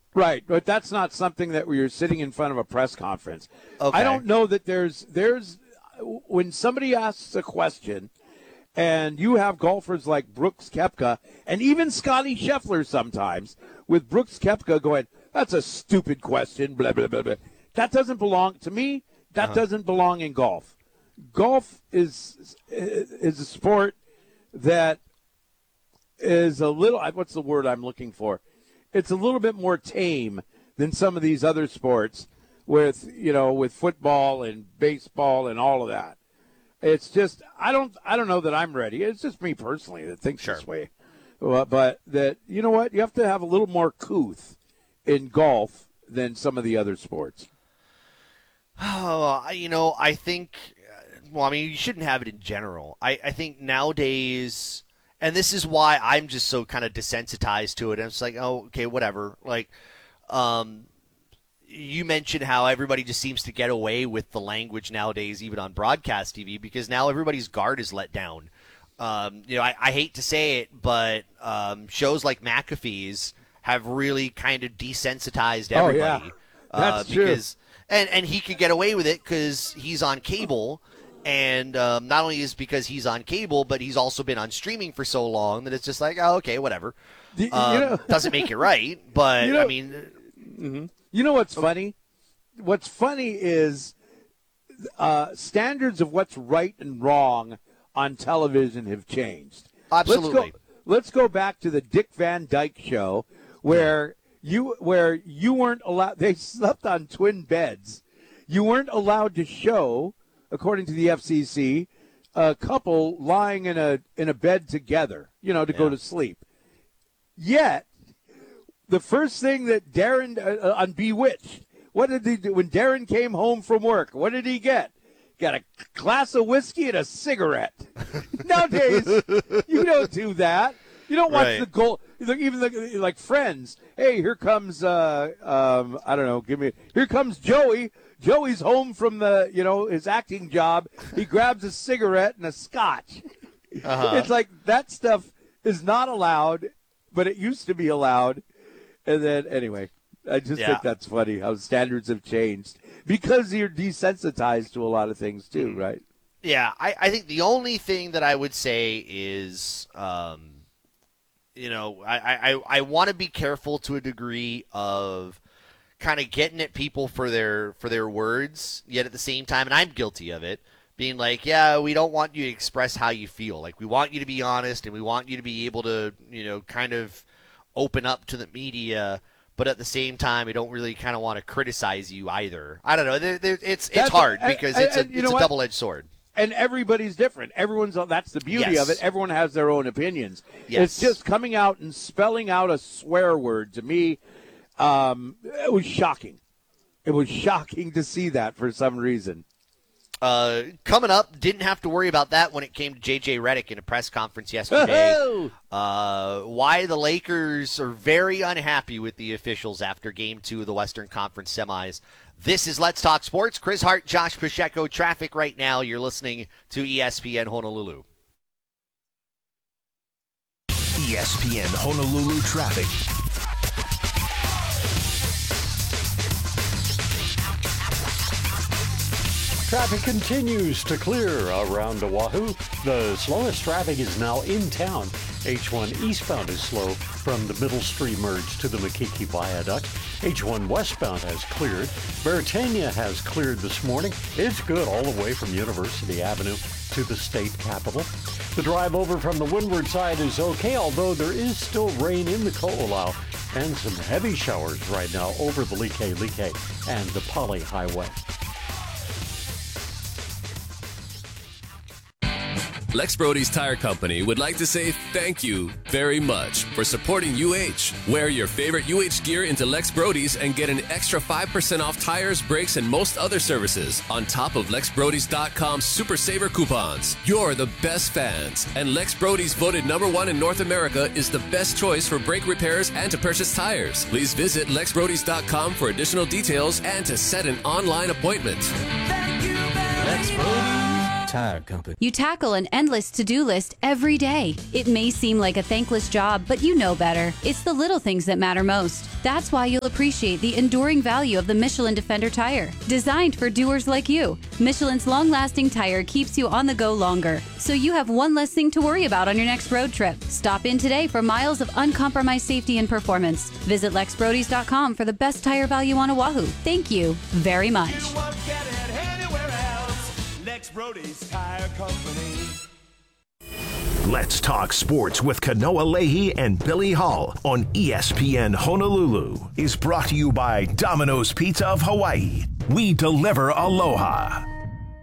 Right, but that's not something that where you're sitting in front of a press conference. Okay. I don't know that there's when somebody asks a question and you have golfers like Brooks Koepka and even Scotty Scheffler sometimes with Brooks Koepka going, that's a stupid question, blah, blah, blah, blah. That doesn't belong to me. That doesn't belong in golf. Golf is a sport that is a little, what's the word I'm looking for? It's a little bit more tame than some of these other sports with football and baseball and all of that. It's just, I don't know that I'm ready. It's just me personally that thinks this way. But that, you know what? You have to have a little more couth in golf than some of the other sports. Oh, I think, you shouldn't have it in general. I think nowadays, and this is why I'm just so kind of desensitized to it. And it's like, oh, okay, whatever. Like, you mentioned how everybody just seems to get away with the language nowadays, even on broadcast TV, because now everybody's guard is let down. I hate to say it, but shows like McAfee's have really kind of desensitized everybody. Oh, yeah. That's because, true. And he could get away with it because he's on cable. And not only is because he's on cable, but he's also been on streaming for so long that it's just like, oh, okay, whatever. Doesn't make it right, but You know what's funny? What's funny is standards of what's right and wrong on television have changed. Absolutely. Let's go back to the Dick Van Dyke Show where you weren't allowed. They slept on twin beds. You weren't allowed to show, according to the FCC, a couple lying in a bed together, to go to sleep. Yet, the first thing that Darren on Bewitched, what did he do when Darren came home from work? What did he get? Got a glass of whiskey and a cigarette. Nowadays, you don't do that. You don't watch the goal. Even like Friends. Hey, here comes I don't know. Here comes Joey. Joey's home from his acting job. He grabs a cigarette and a scotch. It's like that stuff is not allowed, but it used to be allowed. And then anyway, I just think that's funny how standards have changed because you're desensitized to a lot of things too, right? Yeah, I think the only thing that I would say is, I want to be careful to a degree of kind of getting at people for their words, yet at the same time, and I'm guilty of it, being like, yeah, we don't want you to express how you feel. Like, we want you to be honest, and we want you to be able to, kind of open up to the media, but at the same time, I don't really kind of want to criticize you either. I don't know. It's hard because it's a double-edged sword. And everybody's different. That's the beauty of it. Everyone has their own opinions. Yes. It's just coming out and spelling out a swear word to me. It was shocking. It was shocking to see that for some reason. Coming up, didn't have to worry about that when it came to J.J. Redick in a press conference yesterday. Why the Lakers are very unhappy with the officials after Game 2 of the Western Conference semis. This is Let's Talk Sports. Chris Hart, Josh Pacheco. Traffic right now. You're listening to ESPN Honolulu. ESPN Honolulu traffic. Traffic continues to clear around Oahu. The slowest traffic is now in town. H1 eastbound is slow from the Middle Stream merge to the Makiki Viaduct. H1 westbound has cleared. Beretania has cleared this morning. It's good all the way from University Avenue to the state capitol. The drive over from the windward side is okay, although there is still rain in the Ko'olau and some heavy showers right now over the Like and the Pali Highway. Lex Brody's Tire Company would like to say thank you very much for supporting UH. Wear your favorite UH gear into Lex Brody's and get an extra 5% off tires, brakes, and most other services on top of LexBrodys.com Super Saver coupons. You're the best fans, and Lex Brody's voted #1 in North America is the best choice for brake repairs and to purchase tires. Please visit LexBrodys.com for additional details and to set an online appointment. Thank you very Lex Brody's Tire Company. You tackle an endless to-do list every day. It may seem like a thankless job, but you know better. It's the little things that matter most. That's why you'll appreciate the enduring value of the Michelin Defender tire. Designed for doers like you, Michelin's long-lasting tire keeps you on the go longer, so you have one less thing to worry about on your next road trip. Stop in today for miles of uncompromised safety and performance. Visit LexBrodys.com for the best tire value on Oahu. Thank you very much. You won't get it anywhere else. Lex Brody's Tire Company. Let's talk sports with Kanoa Leahy and Billy Hall on ESPN Honolulu is brought to you by Domino's Pizza of Hawaii. We deliver aloha.